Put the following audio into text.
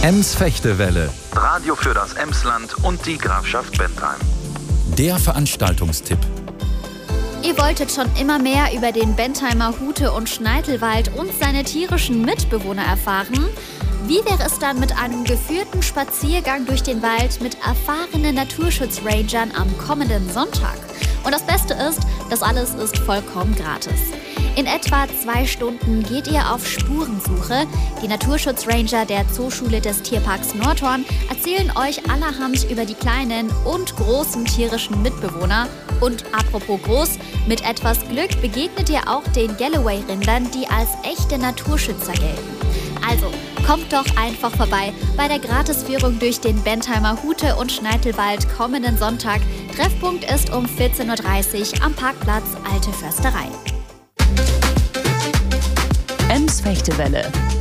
Ems-Fechtewelle, Radio für das Emsland und die Grafschaft Bentheim. der Veranstaltungstipp. Ihr wolltet schon immer mehr über den Bentheimer Hute- und Schneitelwald und seine tierischen Mitbewohner erfahren? Wie wäre es dann mit einem geführten Spaziergang durch den Wald mit erfahrenen Naturschutzrangern am kommenden Sonntag? Und das Beste ist, das alles ist vollkommen gratis. In etwa 2 Stunden geht ihr auf Spurensuche. Die Naturschutzranger der Zooschule des Tierparks Nordhorn erzählen euch allerhand über die kleinen und großen tierischen Mitbewohner. Und apropos groß, mit etwas Glück begegnet ihr auch den Galloway-Rindern, die als echte Naturschützer gelten. Also, kommt doch einfach vorbei bei der Gratisführung durch den Bentheimer Hute- und Schneitelwald kommenden Sonntag. Treffpunkt ist um 14:30 Uhr am Parkplatz Alte Försterei. Ems-Fechtewelle,